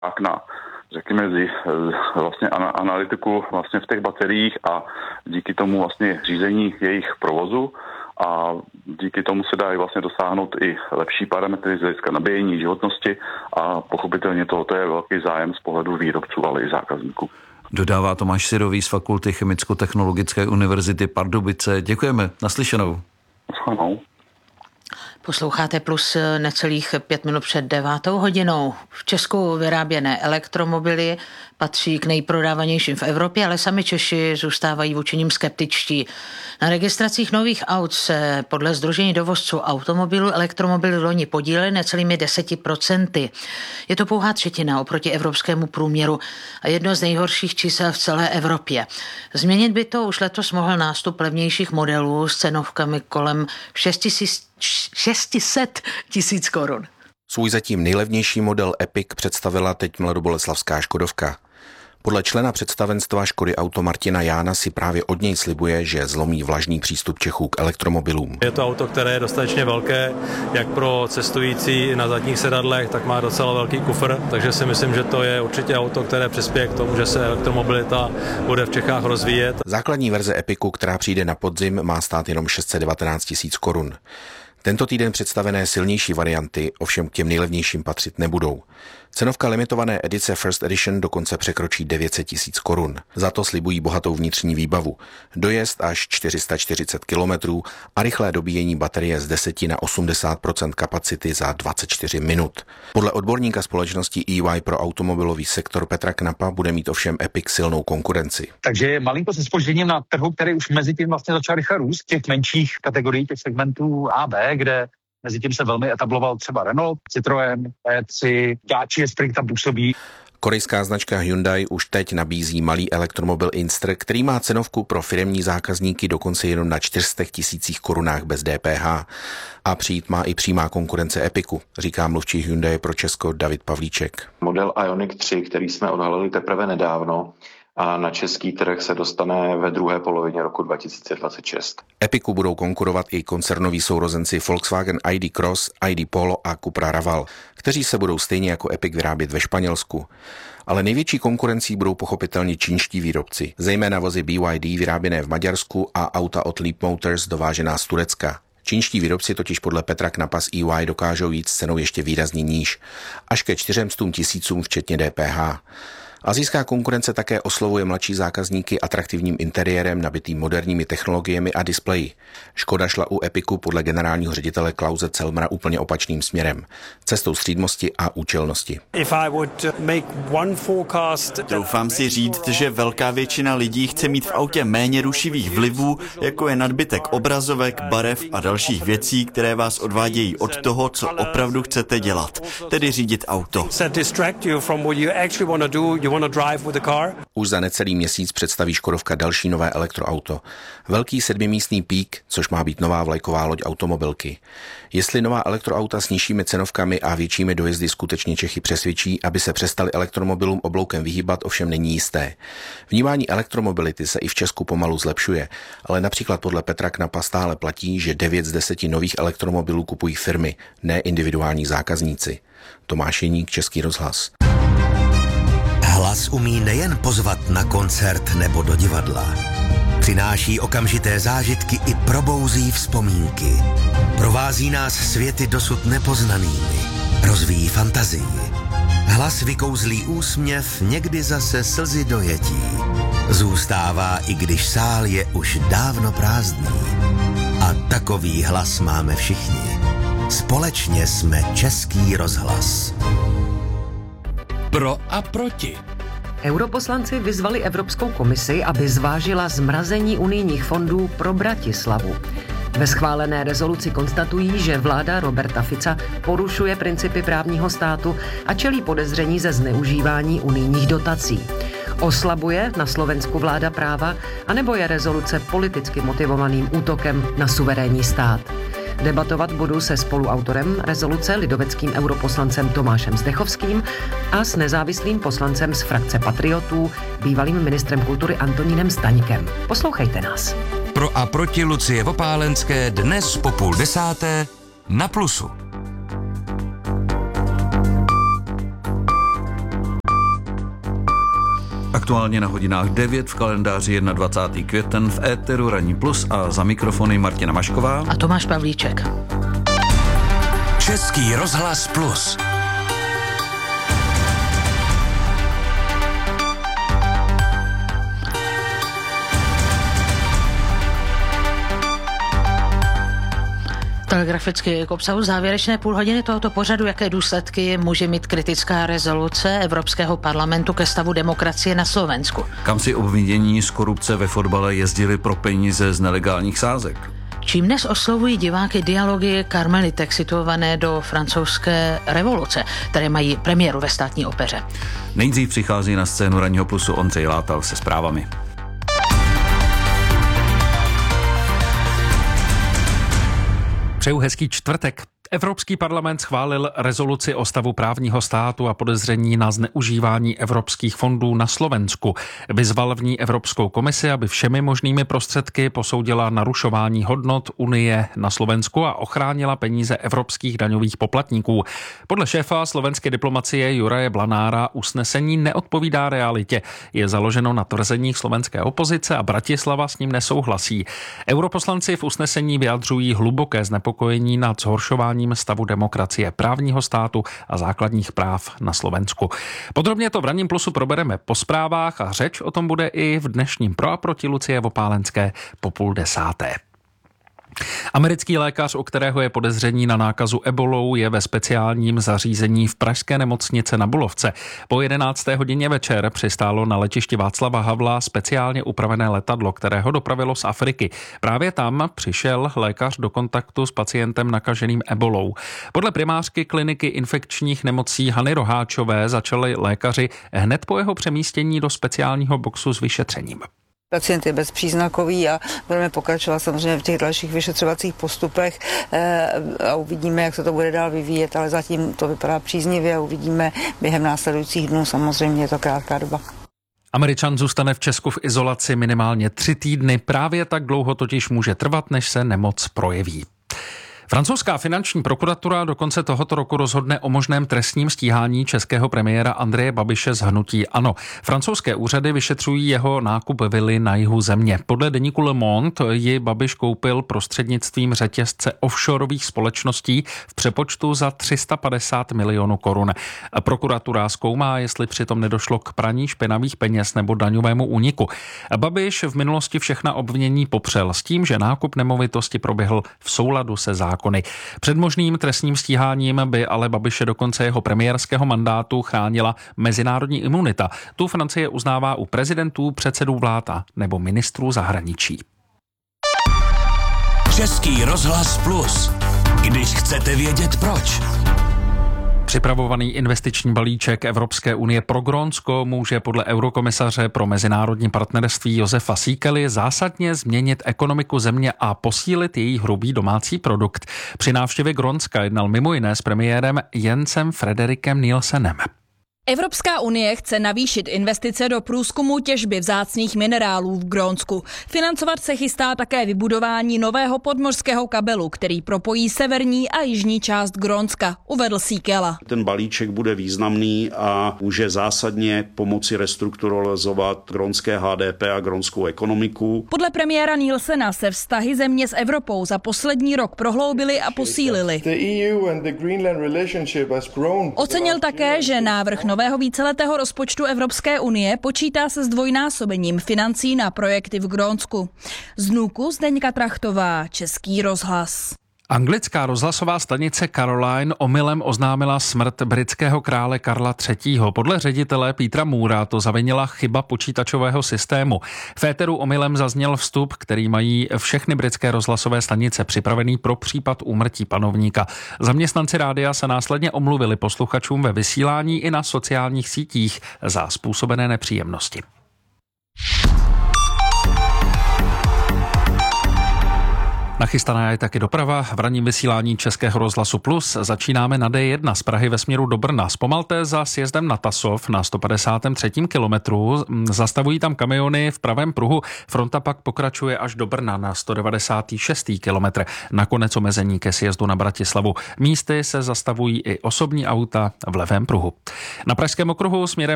tak na, řekněme, vlastně analytiku vlastně v těch bateriích a díky tomu vlastně řízení jejich provozu a díky tomu se dá vlastně dosáhnout i lepší parametry z hlediska nabíjení, životnosti a pochopitelně tohoto je velký zájem z pohledu výrobců, ale i zákazníků. Dodává Tomáš Syrový z Fakulty Chemicko-technologické univerzity Pardubice. Děkujeme, naslyšenou. Naslyšenou. Posloucháte Plus necelých 5 minut před 9 hodinou. V Česku vyráběné elektromobily patří k nejprodávanějším v Evropě, ale sami Češi zůstávají vůči nim skeptičtí. Na registracích nových aut se podle Sdružení dovozců automobilů elektromobily loni podílely necelými 10%. Je to pouhá třetina oproti evropskému průměru a jedno z nejhorších čísel v celé Evropě. Změnit by to už letos mohl nástup levnějších modelů s cenovkami kolem 600 000 korun. Svůj zatím nejlevnější model Epic představila teď mladoboleslavská Škodovka. Podle člena představenstva Škody Auto Martina Jána si právě od něj slibuje, že zlomí vlažný přístup Čechů k elektromobilům. Je to auto, které je dostatečně velké, jak pro cestující na zadních sedadlech, tak má docela velký kufr, takže si myslím, že to je určitě auto, které přispěje k tomu, že se elektromobilita bude v Čechách rozvíjet. Základní verze Epicu, která přijde na podzim, má stát jenom 619 000 korun. Tento týden představené silnější varianty ovšem k těm nejlevnějším patřit nebudou. Cenovka limitované edice First Edition dokonce překročí 900 000 korun. Za to slibují bohatou vnitřní výbavu. Dojezd až 440 km a rychlé dobíjení baterie z 10 na 80% kapacity za 24 minut. Podle odborníka společnosti EY pro automobilový sektor Petra Knapa bude mít ovšem Epic silnou konkurenci. Takže je malinko se zpožděním na trhu, který už mezi tím vlastně začal rychle růst, těch menších kategorií, těch segmentů A, B, kde mezi tím se velmi etabloval třeba Renault, Citroën, E3, Dacia Spring tam působí. Korejská značka Hyundai už teď nabízí malý elektromobil Inster, který má cenovku pro firemní zákazníky dokonce jenom na 400 000 korunách bez DPH. A přijít má i přímá konkurence Epicu, říká mluvčí Hyundai pro Česko David Pavlíček. Model Ioniq 3, který jsme odhalili teprve nedávno, a na český trh se dostane ve druhé polovině roku 2026. Epicu budou konkurovat i koncernoví sourozenci Volkswagen ID Cross, ID Polo a Cupra Raval, kteří se budou stejně jako Epic vyrábět ve Španělsku. Ale největší konkurencí budou pochopitelně čínští výrobci, zejména vozy BYD vyráběné v Maďarsku a auta od Leap Motors dovážená z Turecka. Čínští výrobci totiž podle Petra Knapa z EY dokážou jít s cenou ještě výrazně níž, až ke 400 000 včetně DPH. Asijská konkurence také oslovuje mladší zákazníky atraktivním interiérem nabitým moderními technologiemi a displeji. Škoda šla u Epicu podle generálního ředitele Klause Celmra úplně opačným směrem. Cestou střídmosti a účelnosti. Doufám si říct, že velká většina lidí chce mít v autě méně rušivých vlivů, jako je nadbytek obrazovek, barev a dalších věcí, které vás odvádějí od toho, co opravdu chcete dělat, tedy řídit auto. Už za necelý měsíc představí Škodovka další nové elektroauto. Velký 7místný Peak, což má být nová vlajková loď automobilky. Jestli nová elektroauta s nižšími cenovkami a většími dojezdy skutečně Čechy přesvědčí, aby se přestali elektromobilům obloukem vyhýbat, ovšem není jisté. Vnímání elektromobility se i v Česku pomalu zlepšuje, ale například podle Petra Knapa stále platí, že 9 z 10 nových elektromobilů kupují firmy, ne individuální zákazníci. Tomáš Jeník, Český rozhlas. Hlas umí nejen pozvat na koncert nebo do divadla. Přináší okamžité zážitky i probouzí vzpomínky. Provází nás světy dosud nepoznanými. Rozvíjí fantazii. Hlas vykouzlí úsměv, někdy zase slzy dojetí. Zůstává, i když sál je už dávno prázdný. A takový hlas máme všichni. Společně jsme Český rozhlas. Pro a proti. Europoslanci vyzvali Evropskou komisi, aby zvážila zmrazení unijních fondů pro Bratislavu. Ve schválené rezoluci konstatují, že vláda Roberta Fica porušuje principy právního státu a čelí podezření ze zneužívání unijních dotací. Oslabuje na Slovensku vláda práva, anebo je rezoluce politicky motivovaným útokem na suverénní stát? Debatovat budu se spoluautorem rezoluce, lidoveckým europoslancem Tomášem Zdechovským a s nezávislým poslancem z frakce Patriotů, bývalým ministrem kultury Antonínem Staňkem. Poslouchejte nás. Pro a proti Lucie Vopálenské dnes po 9:30 na Plusu. aktuálně na hodinách 9 v kalendáři 21. květen v éteru Ranní plus a za mikrofony Martina Mašková a Tomáš Pavlíček. Český rozhlas plus. Telegraficky k obsahu závěrečné půl hodiny tohoto pořadu, jaké důsledky může mít kritická rezoluce Evropského parlamentu ke stavu demokracie na Slovensku. Kam si obvinění z korupce ve fotbale jezdili pro peníze z nelegálních sázek. Čím dnes oslovují diváky dialogy karmelitek situované do francouzské revoluce, které mají premiéru ve Státní opeře. Nejdřív přichází na scénu Ranního plusu Ondřej Látal se zprávami. Přeju hezký čtvrtek. Evropský parlament schválil rezoluci o stavu právního státu a podezření na zneužívání evropských fondů na Slovensku. Vyzval v ní Evropskou komisi, aby všemi možnými prostředky posoudila narušování hodnot Unie na Slovensku a ochránila peníze evropských daňových poplatníků. Podle šéfa slovenské diplomacie Juraje Blanára usnesení neodpovídá realitě. Je založeno na tvrzeních slovenské opozice a Bratislava s ním nesouhlasí. Europoslanci v usnesení vyjadřují hluboké znepokojení nad zhoršováním stavu demokracie, právního státu a základních práv na Slovensku. Podrobně to v Ranním plusu probereme po zprávách a řeč o tom bude i v dnešním Pro a proti Lucie Vopálenské po 9:30. Americký lékař, u kterého je podezření na nákazu ebolou, je ve speciálním zařízení v pražské nemocnici na Bulovce. Po 11. hodině večer přistálo na letišti Václava Havla speciálně upravené letadlo, které ho dopravilo z Afriky. Právě tam přišel lékař do kontaktu s pacientem nakaženým ebolou. Podle primářky kliniky infekčních nemocí Hany Roháčové začali lékaři hned po jeho přemístění do speciálního boxu s vyšetřením. Pacient je bezpříznakový a budeme pokračovat samozřejmě v těch dalších vyšetřovacích postupech a uvidíme, jak se to bude dál vyvíjet, ale zatím to vypadá příznivě a uvidíme během následujících dnů, samozřejmě je to krátká doba. Američan zůstane v Česku v izolaci minimálně 3 týdny, právě tak dlouho totiž může trvat, než se nemoc projeví. Francouzská finanční prokuratura do konce tohoto roku rozhodne o možném trestním stíhání českého premiéra Andreje Babiše z hnutí ANO. Francouzské úřady vyšetřují jeho nákup vily na jihu země. Podle deníku Le Monde ji Babiš koupil prostřednictvím řetězce offshoreových společností v přepočtu za 350 milionů korun. Prokuratura zkoumá, jestli přitom nedošlo k praní špinavých peněz nebo daňovému úniku. Babiš v minulosti všechna obvinění popřel s tím, že nákup nemovitosti proběhl v souladu se zákonem. Před možným trestním stíháním by ale Babiše do konce jeho premiérského mandátu chránila mezinárodní imunita. Tu Francie uznává u prezidentů, předsedů vlád a nebo ministrů zahraničí. Český rozhlas plus. Když chcete vědět proč. Připravovaný investiční balíček Evropské unie pro Grónsko může podle eurokomisaře pro mezinárodní partnerství Josefa Síkely zásadně změnit ekonomiku země a posílit její hrubý domácí produkt. Při návštěvě Grónska jednal mimo jiné s premiérem Jensem Frederikem Nielsenem. Evropská unie chce navýšit investice do průzkumu těžby vzácných minerálů v Grónsku. Financovat se chystá také vybudování nového podmořského kabelu, který propojí severní a jižní část Grónska, uvedl Síkela. Ten balíček bude významný a může zásadně pomoci restrukturalizovat grónské HDP a grónskou ekonomiku. Podle premiéra Nielsena se vztahy země s Evropou za poslední rok prohloubily a posílily. Ocenil také, že návrh nového víceletého rozpočtu Evropské unie počítá se zdvojnásobením financí na projekty v Grónsku. Z Nuku Zdeňka Trachtová, Český rozhlas. Anglická rozhlasová stanice Caroline omylem oznámila smrt britského krále Karla III. Podle ředitele Petera Moora to zavinila chyba počítačového systému. V éteru omylem zazněl vstup, který mají všechny britské rozhlasové stanice připravený pro případ úmrtí panovníka. Zaměstnanci rádia se následně omluvili posluchačům ve vysílání i na sociálních sítích za způsobené nepříjemnosti. Nachystaná je taky doprava. V ranním vysílání Českého rozhlasu Plus začínáme na D1 z Prahy ve směru do Brna. Zpomalte za sjezdem na Tasov na 153. kilometru. Zastavují tam kamiony v pravém pruhu. Fronta pak pokračuje až do Brna na 196. kilometr. Nakonec omezení ke sjezdu na Bratislavu. Místy se zastavují i osobní auta v levém pruhu. Na pražském okruhu směrem